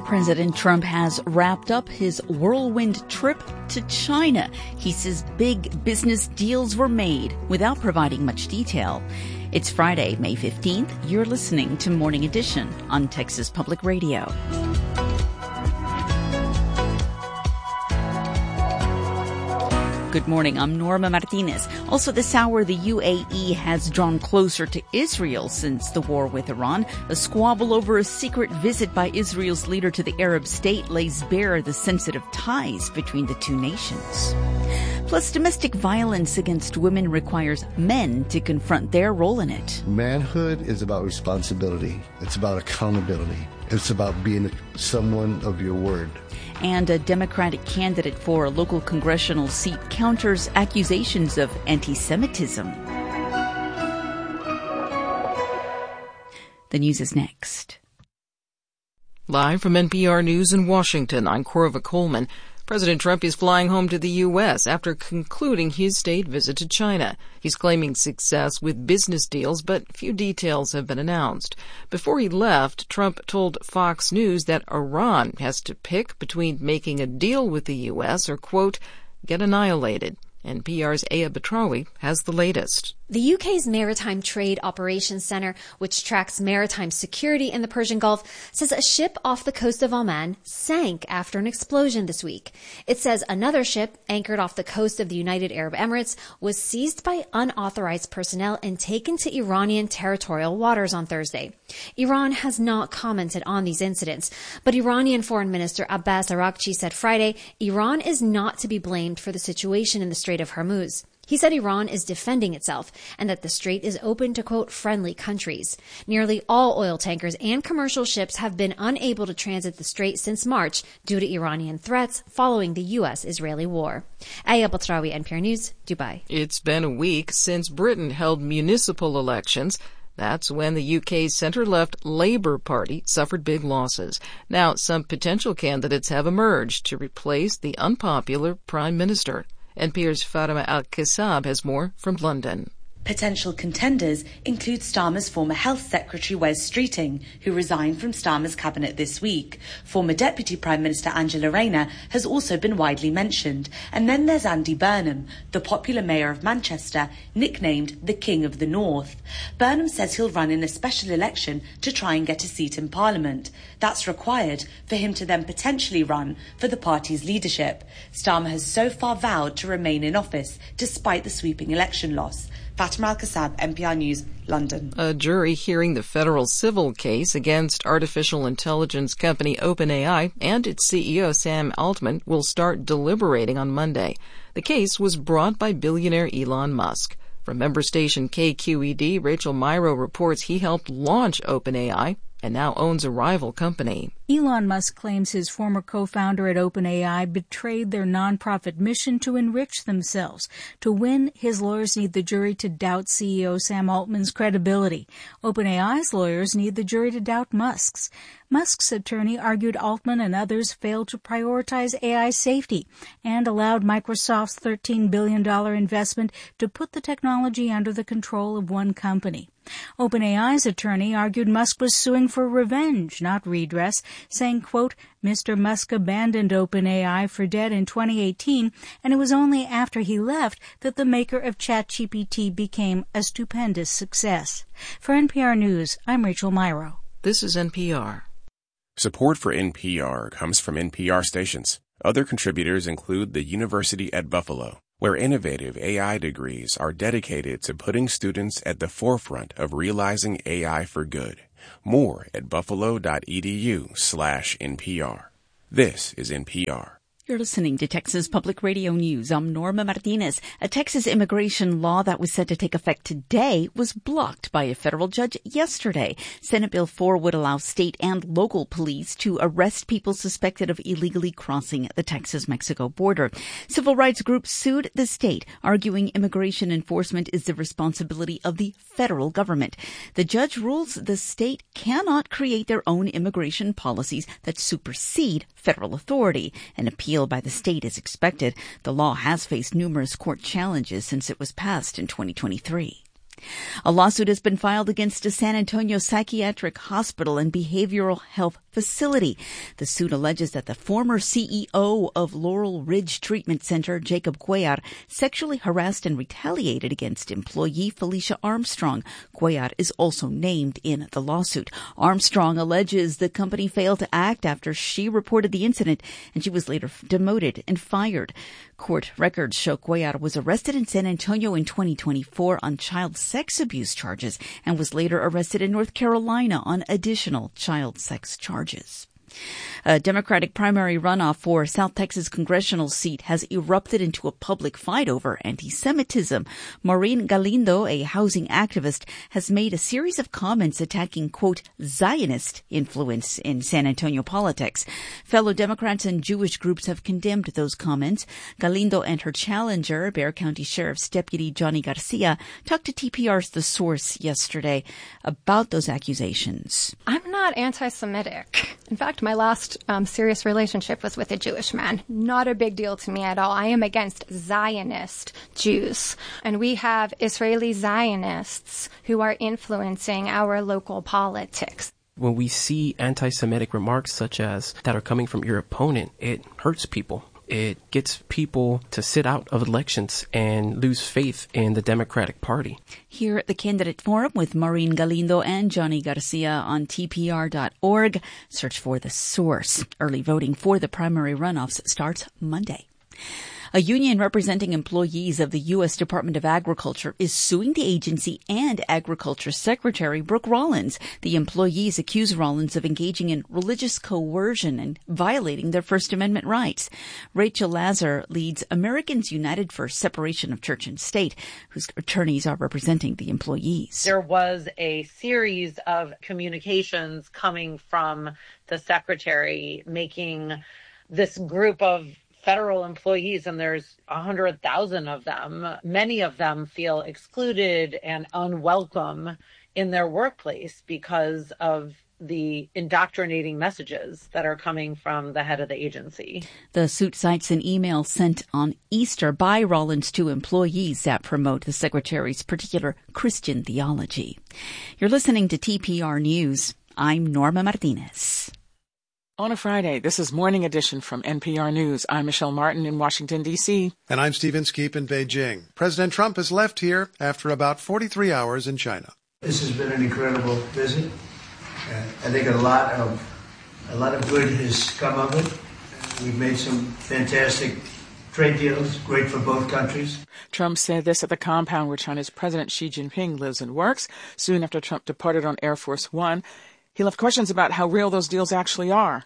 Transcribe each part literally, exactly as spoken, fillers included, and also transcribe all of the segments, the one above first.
President Trump has wrapped up his whirlwind trip to China. He says big business deals were made without providing much detail. It's Friday, May fifteenth. You're listening to Morning Edition on Texas Public Radio. Good morning. I'm Norma Martinez. Also this hour, the U A E has drawn closer to Israel since the war with Iran. A squabble over a secret visit by Israel's leader to the Arab state lays bare the sensitive ties between the two nations. Plus, domestic violence against women requires men to confront their role in it. Manhood is about responsibility. It's about accountability. It's about being someone of your word. And a Democratic candidate for a local congressional seat counters accusations of anti-Semitism. The news is next. Live from N P R News in Washington, I'm Corva Coleman. President Trump is flying home to the U S after concluding his state visit to China. He's claiming success with business deals, but few details have been announced. Before he left, Trump told Fox News that Iran has to pick between making a deal with the U S or, quote, get annihilated. N P R's Aya Batrawi has the latest. The U K's Maritime Trade Operations Center, which tracks maritime security in the Persian Gulf, says a ship off the coast of Oman sank after an explosion this week. It says another ship anchored off the coast of the United Arab Emirates was seized by unauthorized personnel and taken to Iranian territorial waters on Thursday. Iran has not commented on these incidents, but Iranian Foreign Minister Abbas Araghchi said Friday Iran is not to be blamed for the situation in the Strait of Hormuz. He said Iran is defending itself and that the strait is open to, quote, friendly countries. Nearly all oil tankers and commercial ships have been unable to transit the strait since March due to Iranian threats following the U S-Israeli war. Aya Batrawi, N P R News, Dubai. It's been a week since Britain held municipal elections. That's when the U K's center-left Labour Party suffered big losses. Now, some potential candidates have emerged to replace the unpopular Prime Minister. N P R's Fatima Al-Qasab has more from London. Potential contenders include Starmer's former Health Secretary Wes Streeting, who resigned from Starmer's cabinet this week. Former Deputy Prime Minister Angela Rayner has also been widely mentioned. And then there's Andy Burnham, the popular mayor of Manchester, nicknamed the King of the North. Burnham says he'll run in a special election to try and get a seat in Parliament. That's required for him to then potentially run for the party's leadership. Starmer has so far vowed to remain in office despite the sweeping election loss. Fatima Al-Qasab, N P R News, London. A jury hearing the federal civil case against artificial intelligence company OpenAI and its C E O Sam Altman will start deliberating on Monday. The case was brought by billionaire Elon Musk. From member station K Q E D, Rachel Myrow reports he helped launch OpenAI and now owns a rival company. Elon Musk claims his former co-founder at OpenAI betrayed their nonprofit mission to enrich themselves. To win, his lawyers need the jury to doubt C E O Sam Altman's credibility. OpenAI's lawyers need the jury to doubt Musk's. Musk's attorney argued Altman and others failed to prioritize A I safety and allowed Microsoft's thirteen billion dollars investment to put the technology under the control of one company. OpenAI's attorney argued Musk was suing for revenge, not redress, saying, quote, Mister Musk abandoned OpenAI for debt in twenty eighteen, and it was only after he left that the maker of ChatGPT became a stupendous success. For N P R News, I'm Rachel Myrow. This is N P R. Support for N P R comes from N P R stations. Other contributors include the University at Buffalo, where innovative A I degrees are dedicated to putting students at the forefront of realizing A I for good. More at buffalo.edu slash NPR. This is N P R. You're listening to Texas Public Radio News. I'm Norma Martinez. A Texas immigration law that was set to take effect today was blocked by a federal judge yesterday. Senate Bill four would allow state and local police to arrest people suspected of illegally crossing the Texas-Mexico border. Civil rights groups sued the state, arguing immigration enforcement is the responsibility of the federal government. The judge rules the state cannot create their own immigration policies that supersede federal authority. An appeal by the state is expected. The law has faced numerous court challenges since it was passed in twenty twenty-three. A lawsuit has been filed against a San Antonio psychiatric hospital and behavioral health facility. The suit alleges that the former C E O of Laurel Ridge Treatment Center, Jacob Cuellar, sexually harassed and retaliated against employee Felicia Armstrong. Cuellar is also named in the lawsuit. Armstrong alleges the company failed to act after she reported the incident, and she was later demoted and fired. Court records show Cuellar was arrested in San Antonio in twenty twenty-four on child sex abuse charges and was later arrested in North Carolina on additional child sex charges. A Democratic primary runoff for South Texas congressional seat has erupted into a public fight over anti-Semitism. Maureen Galindo, a housing activist, has made a series of comments attacking, quote, Zionist influence in San Antonio politics. Fellow Democrats and Jewish groups have condemned those comments. Galindo and her challenger, Bexar County Sheriff's Deputy Johnny Garcia, talked to T P R's The Source yesterday about those accusations. I'm not anti-Semitic. In fact, my last um, serious relationship was with a Jewish man. Not a big deal to me at all. I am against Zionist Jews. And we have Israeli Zionists who are influencing our local politics. When we see anti-Semitic remarks such as that are coming from your opponent, it hurts people. It gets people to sit out of elections and lose faith in the Democratic Party. Here at the Candidate Forum with Maureen Galindo and Johnny Garcia on T P R dot org. Search for The Source. Early voting for the primary runoffs starts Monday. A union representing employees of the U S Department of Agriculture is suing the agency and Agriculture Secretary Brooke Rollins. The employees accuse Rollins of engaging in religious coercion and violating their First Amendment rights. Rachel Lazar leads Americans United for Separation of Church and State, whose attorneys are representing the employees. There was a series of communications coming from the secretary making this group of federal employees, and there's one hundred thousand of them. Many of them feel excluded and unwelcome in their workplace because of the indoctrinating messages that are coming from the head of the agency. The suit cites an email sent on Easter by Rollins to employees that promote the secretary's particular Christian theology. You're listening to T P R News. I'm Norma Martinez. On a Friday, this is Morning Edition from N P R News. I'm Michelle Martin in Washington, D C And I'm Steve Inskeep in Beijing. President Trump has left here after about forty-three hours in China. This has been an incredible visit. Uh, I think a lot of a lot of good has come of it. We've made some fantastic trade deals, great for both countries. Trump said this at the compound where China's President Xi Jinping lives and works, soon after Trump departed on Air Force One. He left questions about how real those deals actually are.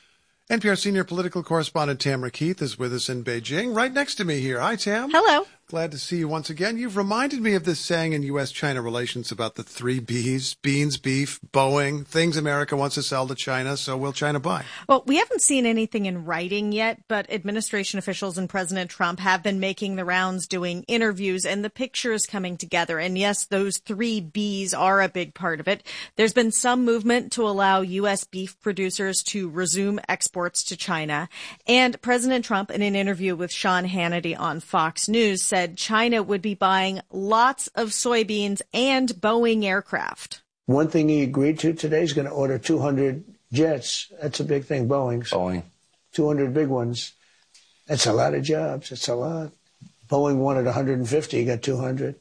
N P R senior political correspondent Tamara Keith is with us in Beijing, right next to me here. Hi, Tam. Hello. Glad to see you once again. You've reminded me of this saying in U S China relations about the three B's, beans, beef, Boeing, things America wants to sell to China, so will China buy? Well, we haven't seen anything in writing yet, but administration officials and President Trump have been making the rounds, doing interviews, and the picture is coming together. And yes, those three B's are a big part of it. There's been some movement to allow U S beef producers to resume exports to China. And President Trump, in an interview with Sean Hannity on Fox News, said China would be buying lots of soybeans and Boeing aircraft. One thing he agreed to today is going to order two hundred jets. That's a big thing, Boeing's. Boeing. two hundred big ones. That's a lot of jobs. That's a lot. Boeing wanted one hundred fifty. He got two hundred.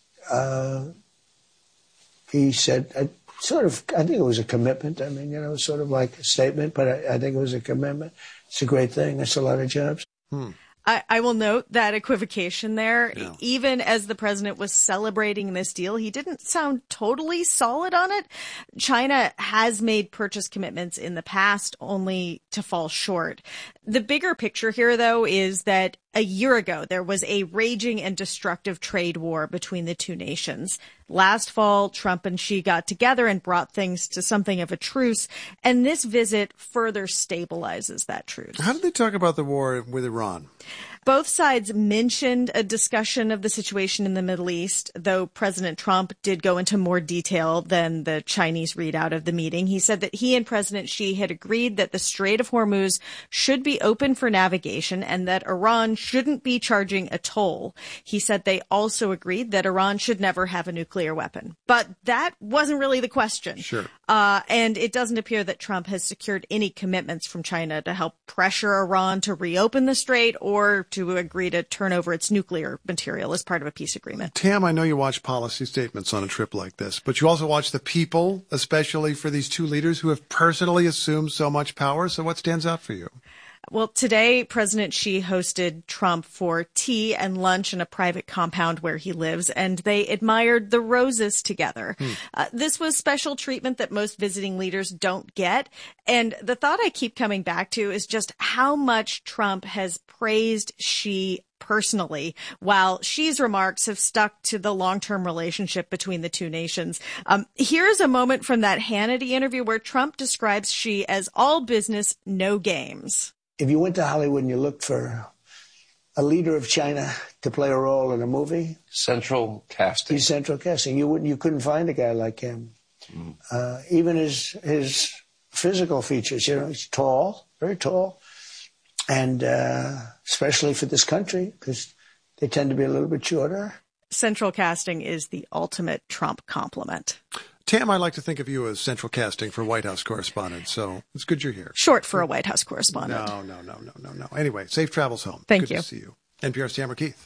Uh, he said, I, sort of, I think it was a commitment. I mean, you know, sort of like a statement, but I, I think it was a commitment. It's a great thing. That's a lot of jobs. Hmm. I, I will note that equivocation there. Yeah. Even as the president was celebrating this deal, he didn't sound totally solid on it. China has made purchase commitments in the past only to fall short. The bigger picture here, though, is that a year ago, there was a raging and destructive trade war between the two nations. Last fall, Trump and Xi got together and brought things to something of a truce, and this visit further stabilizes that truce. How did they talk about the war with Iran? Both sides mentioned a discussion of the situation in the Middle East, though President Trump did go into more detail than the Chinese readout of the meeting. He said that he and President Xi had agreed that the Strait of Hormuz should be open for navigation and that Iran shouldn't be charging a toll. He said they also agreed that Iran should never have a nuclear weapon. But that wasn't really the question. Sure. Uh, and it doesn't appear that Trump has secured any commitments from China to help pressure Iran to reopen the strait or to agree to turn over its nuclear material as part of a peace agreement. Tam, I know you watch policy statements on a trip like this, but you also watch the people, especially for these two leaders who have personally assumed so much power. So what stands out for you? Well, today, President Xi hosted Trump for tea and lunch in a private compound where he lives, and they admired the roses together. Hmm. Uh, this was special treatment that most visiting leaders don't get. And the thought I keep coming back to is just how much Trump has praised Xi personally, while Xi's remarks have stuck to the long-term relationship between the two nations. Um, here's a moment from that Hannity interview where Trump describes Xi as all business, no games. If you went to Hollywood and you looked for a leader of China to play a role in a movie, central casting. He's central casting. You wouldn't, you couldn't find a guy like him. Mm. Uh, even his his physical features. You know, he's tall, very tall, and uh, especially for this country because they tend to be a little bit shorter. Central casting is the ultimate Trump compliment. Tam, I like to think of you as central casting for White House correspondent, so it's good you're here. Short for a White House correspondent. No, no, no, no, no, no. Anyway, safe travels home. Thank good you. Good to see you. N P R's Tamara Keith.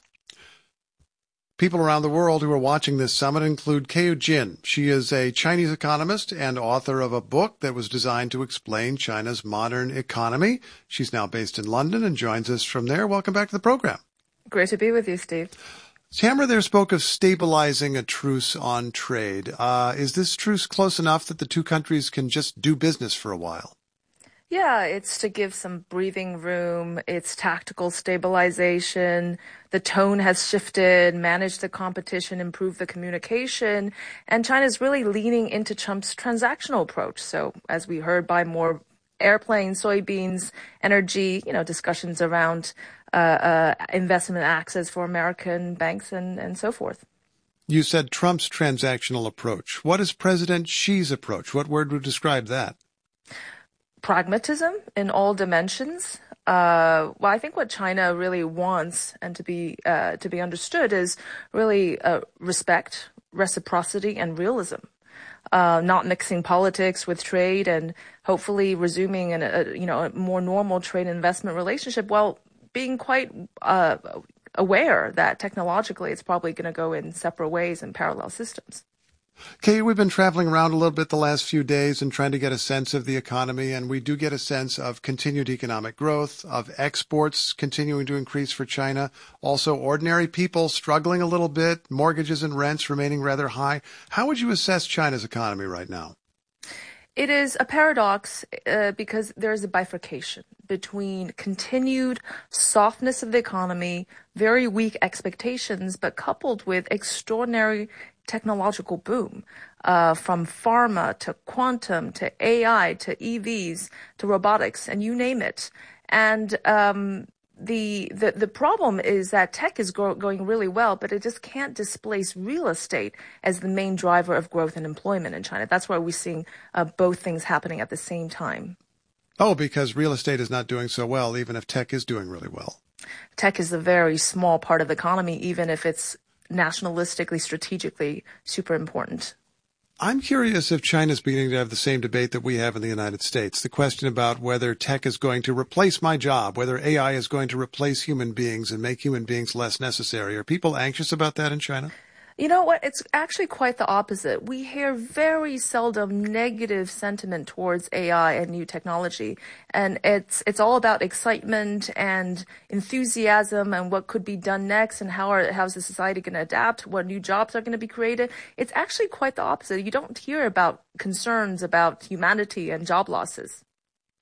People around the world who are watching this summit include Keiyu Jin. She is a Chinese economist and author of a book that was designed to explain China's modern economy. She's now based in London and joins us from there. Welcome back to the program. Great to be with you, Steve. Tamara there spoke of stabilizing a truce on trade. Uh, is this truce close enough that the two countries can just do business for a while? Yeah, it's to give some breathing room. It's tactical stabilization. The tone has shifted, manage the competition, improve the communication. And China's really leaning into Trump's transactional approach. So as we heard, buy more airplanes, soybeans, energy, you know, discussions around uh, uh, investment access for American banks and, and so forth. You said Trump's transactional approach. What is President Xi's approach? What word would describe that? Pragmatism in all dimensions. Uh, well, I think what China really wants and to be uh, to be understood is really uh, respect, reciprocity, and realism. Uh, not mixing politics with trade, and hopefully resuming an, a you know a more normal trade and investment relationship, while being quite uh, aware that technologically it's probably going to go in separate ways and parallel systems. Kay, we've been traveling around a little bit the last few days and trying to get a sense of the economy, and we do get a sense of continued economic growth, of exports continuing to increase for China, also ordinary people struggling a little bit, mortgages and rents remaining rather high. How would you assess China's economy right now? It is a paradox uh, because there is a bifurcation between continued softness of the economy, very weak expectations, but coupled with extraordinary technological boom, uh, from pharma to quantum to A I to E Vs to robotics, and you name it. And um, the, the the problem is that tech is go- going really well, but it just can't displace real estate as the main driver of growth and employment in China. That's why we're seeing uh, both things happening at the same time. Oh, because real estate is not doing so well, even if tech is doing really well. Tech is a very small part of the economy, even if it's nationalistically, strategically super important. I'm curious if China's beginning to have the same debate that we have in the United States, the question about whether tech is going to replace my job, whether A I is going to replace human beings and make human beings less necessary. Are people anxious about that in China? You know what? It's actually quite the opposite. We hear very seldom negative sentiment towards A I and new technology. And it's it's all about excitement and enthusiasm and what could be done next and how are, how's the society going to adapt, what new jobs are going to be created. It's actually quite the opposite. You don't hear about concerns about humanity and job losses.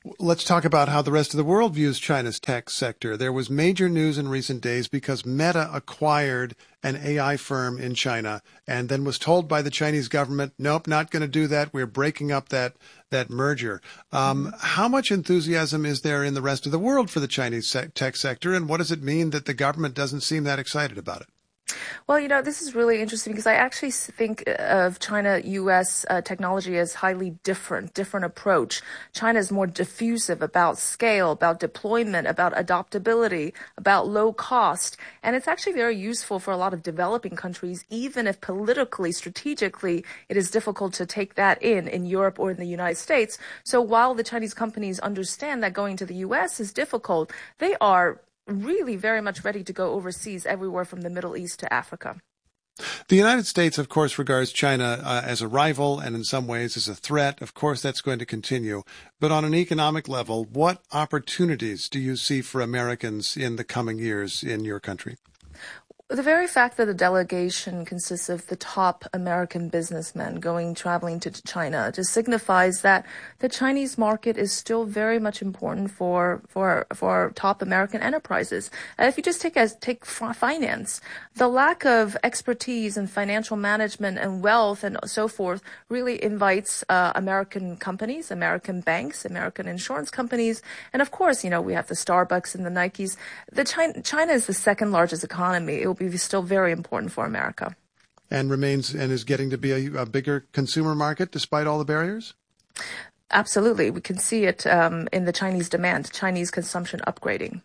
Let's talk about how the rest of the world views China's tech sector. There was major news in recent days because Meta acquired an A I firm in China and then was told by the Chinese government, nope, not going to do that. We're breaking up that that merger. Um, how much enthusiasm is there in the rest of the world for the Chinese se- tech sector, and what does it mean that the government doesn't seem that excited about it? Well, you know, this is really interesting because I actually think of China-U S uh, technology as highly different, different approach. China is more diffusive about scale, about deployment, about adoptability, about low cost. And it's actually very useful for a lot of developing countries, even if politically, strategically, it is difficult to take that in, in Europe or in the United States. So while the Chinese companies understand that going to the U S is difficult, they are really very much ready to go overseas, everywhere from the Middle East to Africa. The United States, of course, regards China uh, as a rival and in some ways as a threat. Of course, that's going to continue. But on an economic level, what opportunities do you see for Americans in the coming years in your country? The very fact that the delegation consists of the top American businessmen going traveling to China just signifies that the Chinese market is still very much important for for for top American enterprises. Uh, if you just take as take finance, the lack of expertise in financial management and wealth and so forth really invites uh, American companies, American banks, American insurance companies, and of course, you know, we have the Starbucks and the Nikes. The China, China is the second largest economy. It will be still very important for America. And remains and is getting to be a, a bigger consumer market despite all the barriers? Absolutely. We can see it um, in the Chinese demand, Chinese consumption upgrading.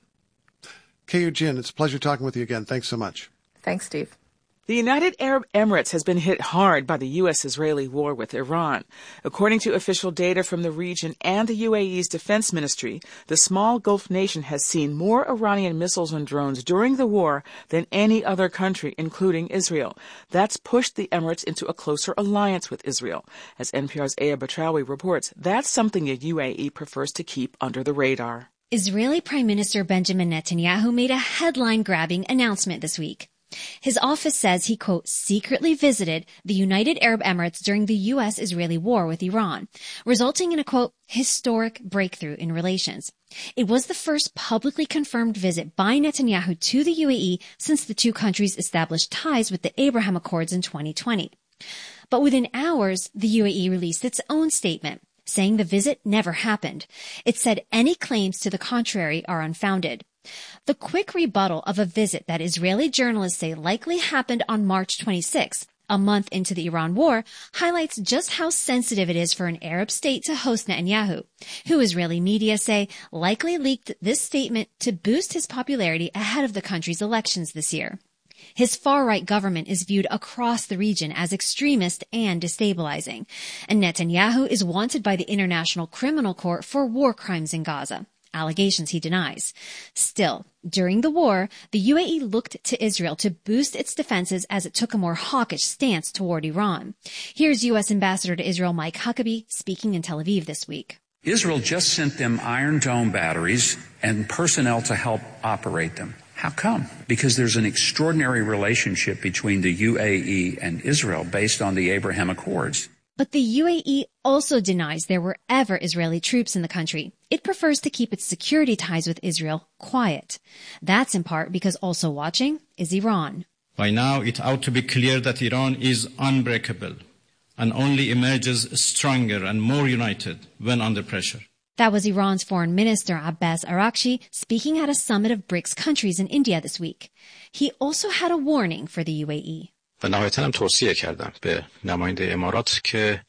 Keiyu Jin, it's a pleasure talking with you again. Thanks so much. Thanks, Steve. The United Arab Emirates has been hit hard by the U S-Israeli war with Iran. According to official data from the region and the U A E's defense ministry, the small Gulf nation has seen more Iranian missiles and drones during the war than any other country, including Israel. That's pushed the Emirates into a closer alliance with Israel. As N P R's Aya Batrawi reports, that's something the U A E prefers to keep under the radar. Israeli Prime Minister Benjamin Netanyahu made a headline-grabbing announcement this week. His office says he, quote, secretly visited the United Arab Emirates during the U S-Israeli war with Iran, resulting in a, quote, historic breakthrough in relations. It was the first publicly confirmed visit by Netanyahu to the U A E since the two countries established ties with the Abraham Accords in twenty twenty. But within hours, the U A E released its own statement, saying the visit never happened. It said any claims to the contrary are unfounded. The quick rebuttal of a visit that Israeli journalists say likely happened on March twenty-sixth, a month into the Iran war, highlights just how sensitive it is for an Arab state to host Netanyahu, who Israeli media say likely leaked this statement to boost his popularity ahead of the country's elections this year. His far-right government is viewed across the region as extremist and destabilizing, and Netanyahu is wanted by the International Criminal Court for war crimes in Gaza. Allegations he denies. Still, during the war, the U A E looked to Israel to boost its defenses as it took a more hawkish stance toward Iran. Here's U S Ambassador to Israel Mike Huckabee speaking in Tel Aviv this week. Israel just sent them Iron Dome batteries and personnel to help operate them. How come? Because there's an extraordinary relationship between the U A E and Israel based on the Abraham Accords. But the U A E also denies there were ever Israeli troops in the country. It prefers to keep its security ties with Israel quiet. That's in part because also watching is Iran. By now, it ought to be clear that Iran is unbreakable and only emerges stronger and more united when under pressure. That was Iran's Foreign Minister Abbas Araghchi speaking at a summit of BRICS countries in India this week. He also had a warning for the U A E. و نهایتاً هم توصیه کردم به نماینده امارات که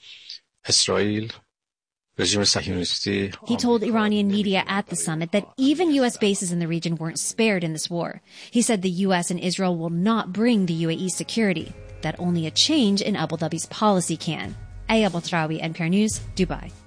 اسرائیل رژیم صهیونیستی. He told Iranian media at the summit that even U S bases in the region weren't spared in this war. He said the U S and Israel will not bring the U A E security, that only a change in Abu Dhabi's policy can. Aya Batrawi, N P R News, Dubai.